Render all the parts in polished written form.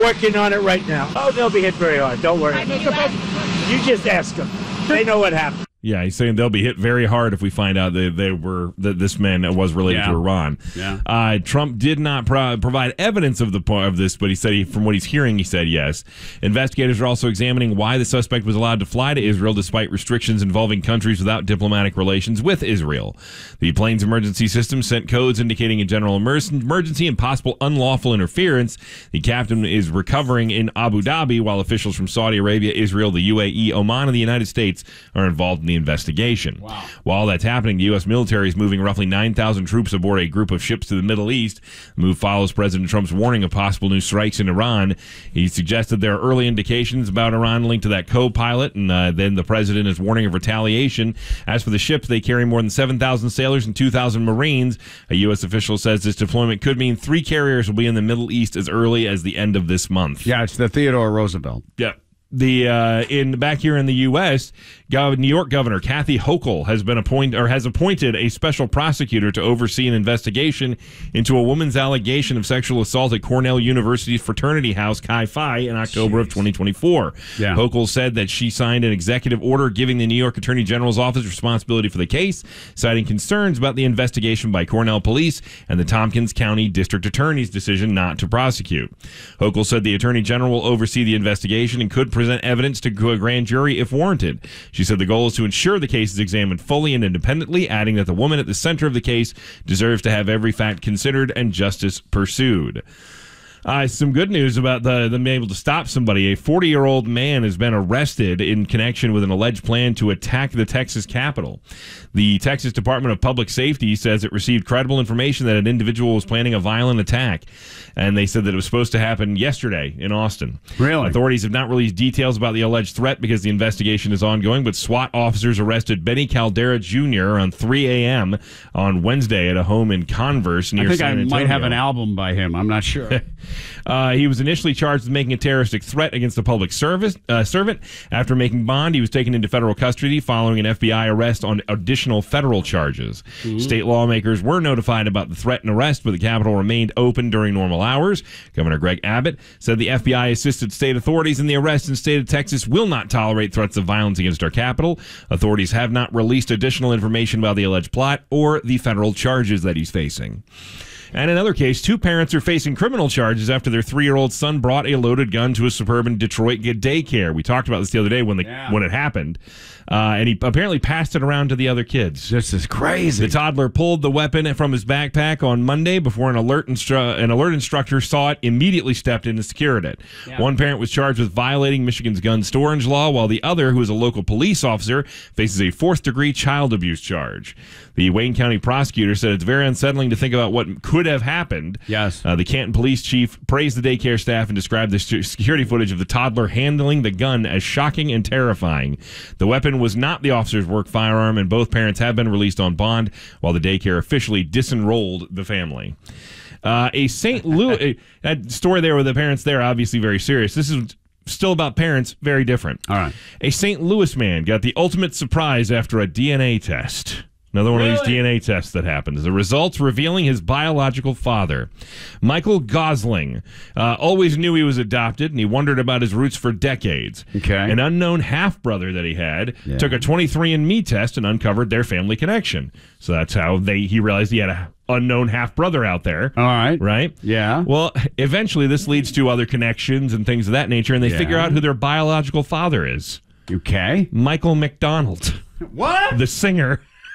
Working on it right now. Oh, they'll be hit very hard. Don't worry. You just ask them. They know what happened. Yeah, he's saying they'll be hit very hard if we find out that this man was related to Iran. Yeah. Trump did not provide evidence of this, but he said from what he's hearing, he said yes. Investigators are also examining why the suspect was allowed to fly to Israel despite restrictions involving countries without diplomatic relations with Israel. The plane's emergency system sent codes indicating a general emergency and possible unlawful interference. The captain is recovering in Abu Dhabi, while officials from Saudi Arabia, Israel, the UAE, Oman, and the United States are involved in the investigation. Wow. While that's happening, the U.S. military is moving roughly 9,000 troops aboard a group of ships to the Middle East. The move follows President Trump's warning of possible new strikes in Iran. He suggested there are early indications about Iran linked to that co-pilot, and then the president is warning of retaliation. As for the ships, they carry more than 7,000 sailors and 2,000 Marines. A U.S. official says this deployment could mean 3 carriers will be in the Middle East as early as the end of this month. Yeah, it's the Theodore Roosevelt. Yeah. Back here in the U.S., New York Governor Kathy Hochul has appointed a special prosecutor to oversee an investigation into a woman's allegation of sexual assault at Cornell University's fraternity house Chi Phi in October of 2024. Yeah. Hochul said that she signed an executive order giving the New York Attorney General's office responsibility for the case, citing concerns about the investigation by Cornell police and the Tompkins County District Attorney's decision not to prosecute. Hochul said the Attorney General will oversee the investigation and could present evidence to a grand jury if warranted. She said the goal is to ensure the case is examined fully and independently, adding that the woman at the center of the case deserves to have every fact considered and justice pursued. Some good news about them being able to stop somebody. A 40-year-old man has been arrested in connection with an alleged plan to attack the Texas Capitol. The Texas Department of Public Safety says it received credible information that an individual was planning a violent attack, and they said that it was supposed to happen yesterday in Austin. Really? Authorities have not released details about the alleged threat because the investigation is ongoing, but SWAT officers arrested Benny Caldera Jr. around 3 a.m. on Wednesday at a home in Converse near San Antonio. I might have an album by him. I'm not sure. He was initially charged with making a terroristic threat against a public servant. After making bond, he was taken into federal custody following an FBI arrest on additional federal charges. Mm-hmm. State lawmakers were notified about the threat and arrest, but the Capitol remained open during normal hours. Governor Greg Abbott said the FBI assisted state authorities in the arrest and state of Texas will not tolerate threats of violence against our Capitol. Authorities have not released additional information about the alleged plot or the federal charges that he's facing. And in another case, 2 parents are facing criminal charges after their 3-year-old son brought a loaded gun to a suburban Detroit daycare. We talked about this the other day when it happened. And he apparently passed it around to the other kids. This is crazy. The toddler pulled the weapon from his backpack on Monday before an alert instructor saw it, immediately stepped in and secured it. Yeah. One parent was charged with violating Michigan's gun storage law, while the other, who is a local police officer, faces a 4th-degree child abuse charge. The Wayne County prosecutor said it's very unsettling to think about what could have happened. Yes. The Canton police chief praised the daycare staff and described the security footage of the toddler handling the gun as shocking and terrifying. The weapon was not the officer's work firearm, and both parents have been released on bond, while the daycare officially disenrolled the family. A St. Louis that story there with the parents there, obviously very serious. This is still about parents, very different. All right. A St. Louis man got the ultimate surprise after a DNA test. Another one of these DNA tests that happens. The results revealing his biological father. Michael Gosling always knew he was adopted, and he wondered about his roots for decades. Okay. An unknown half-brother that he had took a 23andMe test and uncovered their family connection. So that's how he realized he had an unknown half-brother out there. All right. Right? Yeah. Well, eventually this leads to other connections and things of that nature, and they figure out who their biological father is. Okay. Michael McDonald. What? The singer.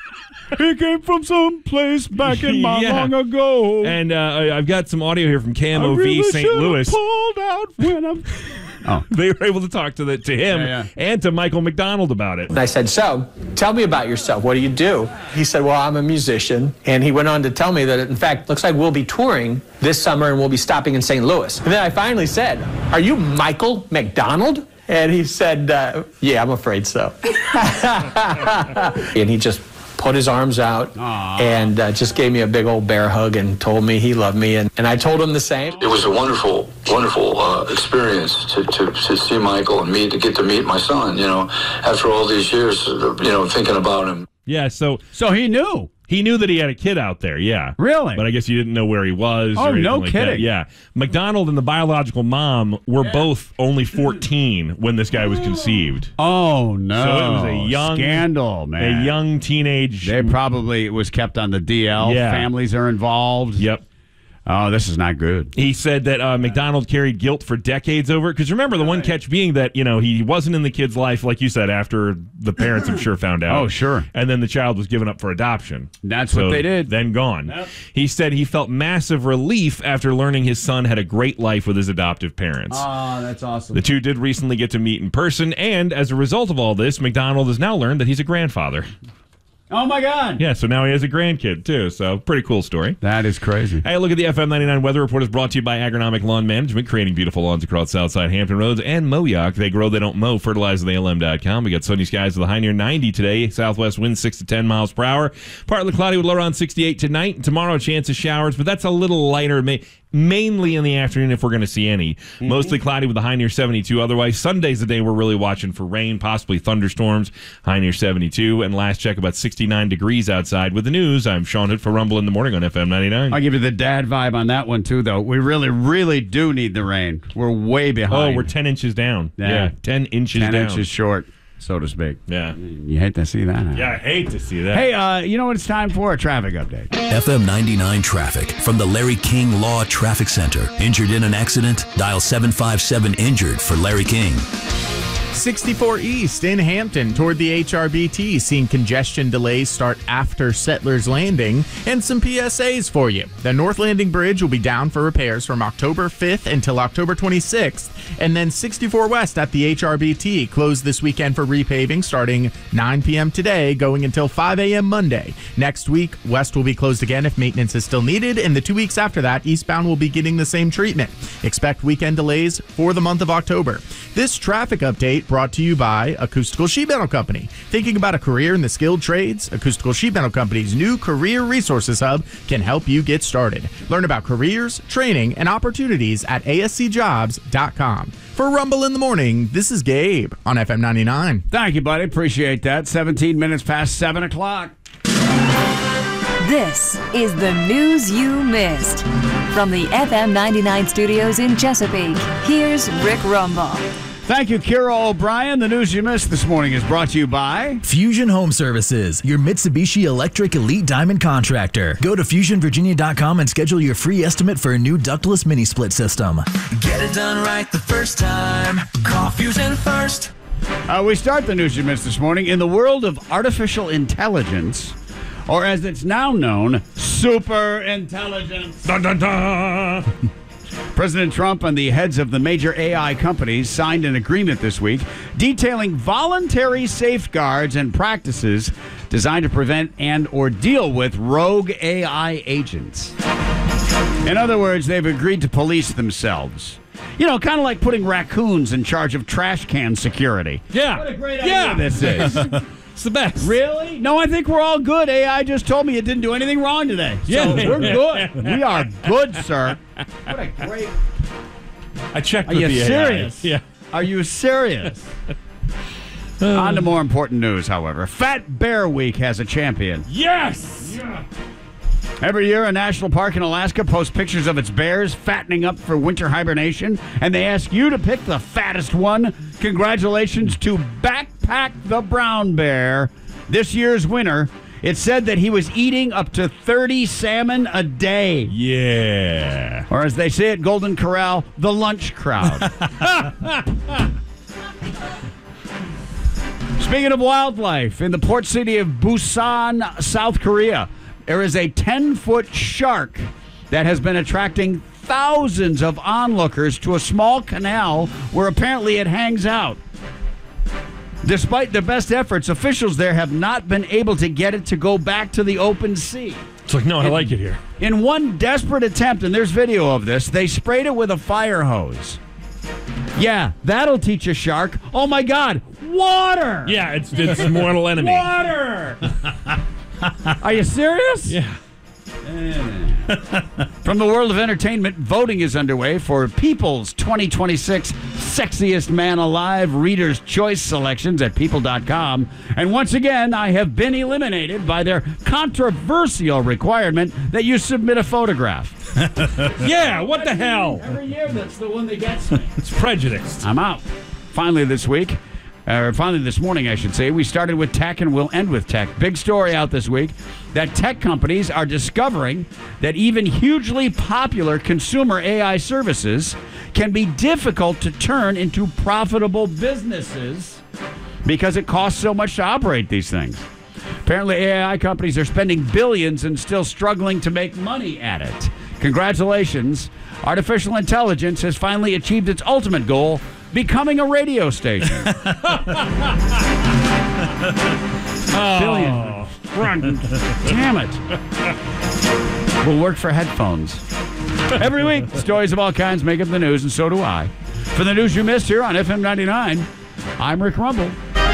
He came from some place back in long ago. And I've got some audio here from KMOV St. Louis. Pulled out when They were able to talk to him and to Michael McDonald about it. And I said, so, tell me about yourself. What do you do? He said, well, I'm a musician. And he went on to tell me that, in fact, looks like we'll be touring this summer and we'll be stopping in St. Louis. And then I finally said, are you Michael McDonald? And he said, yeah, I'm afraid so. And he just put his arms out and just gave me a big old bear hug and told me he loved me. And I told him the same. It was a wonderful, wonderful experience to see Michael and me, to get to meet my son, after all these years, thinking about him. Yeah, so he knew. He knew that he had a kid out there, yeah. Really? But I guess you didn't know where he was. Oh, or no like kidding. That. Yeah. McDonald and the biological mom were both only 14 when this guy was conceived. Oh, no. So it was a young scandal, man. A young teenage. They probably was kept on the DL. Yeah. Families are involved. Yep. Oh, this is not good. He said that McDonald carried guilt for decades over it. Because remember, the one catch being that, he wasn't in the kid's life, like you said, after the parents I'm sure found out. Oh, sure. And then the child was given up for adoption. That's what they did. Then gone. Yep. He said he felt massive relief after learning his son had a great life with his adoptive parents. Oh, that's awesome. The two did recently get to meet in person, and as a result of all this, McDonald has now learned that he's a grandfather. Oh, my God. Yeah, so now he has a grandkid, too. So, pretty cool story. That is crazy. Hey, look at the FM 99 Weather Report is brought to you by Agronomic Lawn Management, creating beautiful lawns across Southside Hampton Roads, and Moyoc. They grow, they don't mow. FertilizeTheALM.com. We got sunny skies with a high near 90 today. Southwest winds 6 to 10 miles per hour. Partly cloudy with low around 68 tonight. And tomorrow, a chance of showers, but that's a little lighter. Mainly in the afternoon if we're going to see any. Mm-hmm. Mostly cloudy with a high near 72. Otherwise, Sunday's the day we're really watching for rain, possibly thunderstorms, high near 72. And last check, about 69 degrees outside. With the news, I'm Sean Hood for Rumble in the Morning on FM 99. I'll give you the dad vibe on that one, too, though. We really, really do need the rain. We're way behind. Oh, we're 10 inches down. Yeah 10 inches 10 down. 10 inches short, so to speak. Yeah. You hate to see that, huh? Yeah, I hate to see that. Hey, you know what it's time for? A traffic update. FM 99 traffic from the Larry King Law Traffic Center. Injured in an accident? Dial 757-INJURED for Larry King. 64 East in Hampton toward the HRBT, seeing congestion delays start after Settlers Landing, and some PSAs for you. The North Landing Bridge will be down for repairs from October 5th until October 26th, and then 64 West at the HRBT closed this weekend for repaving starting 9 p.m. today, going until 5 a.m. Monday. Next week, West will be closed again if maintenance is still needed, and the 2 weeks after that, eastbound will be getting the same treatment. Expect weekend delays for the month of October. This traffic update brought to you by Acoustical Sheet Metal Company. Thinking about a career in the skilled trades? Acoustical Sheet Metal Company's new Career Resources Hub can help you get started. Learn about careers, training, and opportunities at ascjobs.com. For Rumble in the Morning, this is Gabe on FM 99. Thank you, buddy. Appreciate that. 17 minutes past 7 o'clock. This is the news you missed. From the FM 99 studios in Chesapeake, here's Rick Rumble. Thank you, Kira O'Brien. The news you missed this morning is brought to you by Fusion Home Services, your Mitsubishi Electric Elite Diamond contractor. Go to FusionVirginia.com and schedule your free estimate for a new ductless mini split system. Get it done right the first time. Call Fusion first. We start the news you missed this morning in the world of artificial intelligence, or as it's now known, super intelligence. Dun, dun, dun. President Trump and the heads of the major AI companies signed an agreement this week detailing voluntary safeguards and practices designed to prevent and or deal with rogue AI agents. In other words, they've agreed to police themselves. You know, kind of like putting raccoons in charge of trash can security. Yeah. What a great idea this is. It's the best. Really? No, I think we're all good. AI just told me it didn't do anything wrong today. So we're good. We are good, sir. What a great... I checked Are with you the serious? AI. Yeah. Are you serious? On to more important news, however. Fat Bear Week has a champion. Yes! Yeah. Every year, a national park in Alaska posts pictures of its bears fattening up for winter hibernation, and they ask you to pick the fattest one. Congratulations to Backpack the Brown Bear, this year's winner. It said that he was eating up to 30 salmon a day. Yeah. Or as they say at Golden Corral, the lunch crowd. Speaking of wildlife, in the port city of Busan, South Korea, there is a 10-foot shark that has been attracting thousands of onlookers to a small canal where apparently it hangs out. Despite their best efforts, officials there have not been able to get it to go back to the open sea. It's like, no, I like it here. In one desperate attempt, and there's video of this, they sprayed it with a fire hose. Yeah, that'll teach a shark. Oh, my God, water! Yeah, it's mortal enemy. Water! Are you serious? Yeah. From the world of entertainment, voting is underway for People's 2026 Sexiest Man Alive Reader's Choice selections at People.com. And once again, I have been eliminated by their controversial requirement that you submit a photograph. Yeah, what the hell? Every year, that's the one that gets me. It's prejudiced. I'm out. Finally this morning, I should say, we started with tech and we'll end with tech. Big story out this week that tech companies are discovering that even hugely popular consumer AI services can be difficult to turn into profitable businesses because it costs so much to operate these things. Apparently, AI companies are spending billions and still struggling to make money at it. Congratulations. Artificial intelligence has finally achieved its ultimate goal, becoming a radio station. Billion. Damn it. Will work for headphones. Every week, stories of all kinds make up the news, and so do I. For the news you missed here on FM 99, I'm Rick Rumble.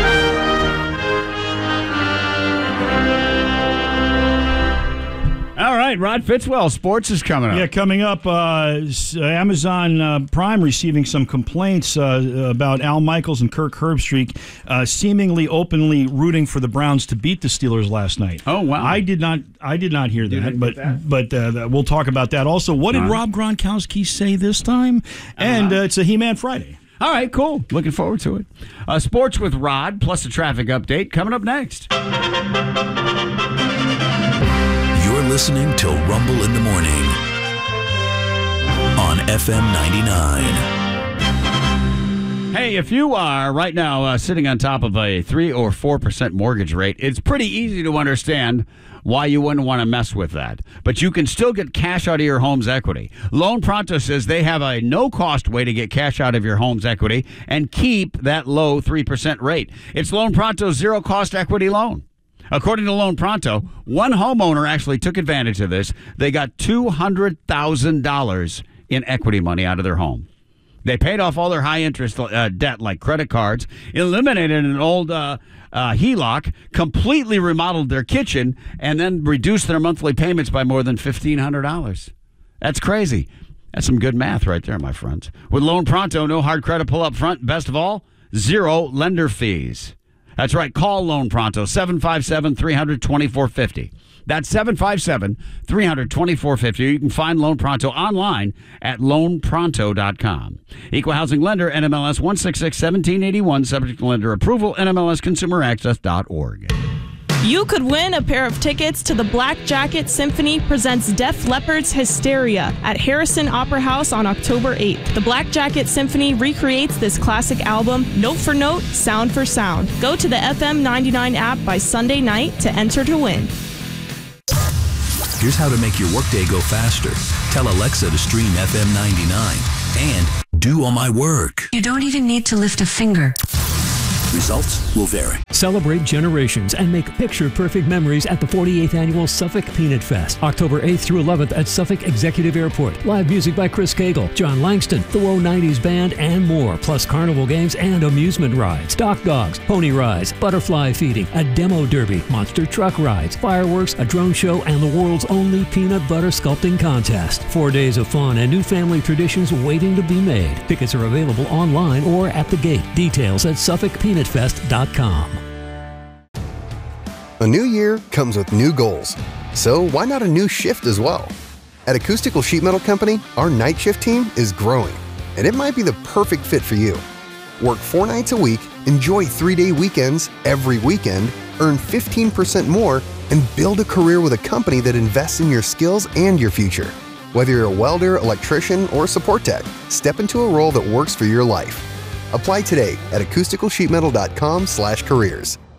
All right, Rod Fitzwell, sports is coming up. Yeah, coming up, Amazon Prime receiving some complaints about Al Michaels and Kirk Herbstreit seemingly openly rooting for the Browns to beat the Steelers last night. Oh, wow. I did not hear that, but we'll talk about that. Also, what did Rob Gronkowski say this time? And it's a He-Man Friday. All right, cool. Looking forward to it. Sports with Rod, plus a traffic update, coming up next. You're listening to Rumble in the Morning on FM 99. Hey, if you are right now sitting on top of a 3 or 4% mortgage rate, it's pretty easy to understand why you wouldn't want to mess with that. But you can still get cash out of your home's equity. Loan Pronto says they have a no-cost way to get cash out of your home's equity and keep that low 3% rate. It's Loan Pronto's zero-cost equity loan. According to Loan Pronto, one homeowner actually took advantage of this. They got $200,000 in equity money out of their home. They paid off all their high-interest debt like credit cards, eliminated an old HELOC, completely remodeled their kitchen, and then reduced their monthly payments by more than $1,500. That's crazy. That's some good math right there, my friends. With Loan Pronto, no hard credit pull up front. Best of all, zero lender fees. That's right. Call Loan Pronto, 757-300-2450. That's 757-300-2450. You can find Loan Pronto online at loanpronto.com. Equal housing lender, NMLS 166-1781, subject to lender approval, NMLSconsumeraccess.org. You could win a pair of tickets to the Black Jacket Symphony presents Def Leppard's Hysteria at Harrison Opera House on October 8th. The Black Jacket Symphony recreates this classic album note for note, sound for sound. Go to the FM 99 app by Sunday night to enter to win. Here's how to make your workday go faster. Tell Alexa to stream FM 99 and do all my work. You don't even need to lift a finger. Results will vary. Celebrate generations and make picture-perfect memories at the 48th Annual Suffolk Peanut Fest, October 8th through 11th at Suffolk Executive Airport. Live music by Chris Cagle, John Langston, the Woe 90s Band, and more, plus carnival games and amusement rides, dock dogs, pony rides, butterfly feeding, a demo derby, monster truck rides, fireworks, a drone show, and the world's only peanut butter sculpting contest. 4 days of fun and new family traditions waiting to be made. Tickets are available online or at the gate. Details at SuffolkPeanutFest.com. A new year comes with new goals, so why not a new shift as well? At Acoustical Sheet Metal Company, our night shift team is growing, and it might be the perfect fit for you. Work 4 nights a week, enjoy 3-day weekends every weekend, earn 15% more, and build a career with a company that invests in your skills and your future. Whether you're a welder, electrician, or support tech, step into a role that works for your life. Apply today at acousticalsheetmetal.com/careers.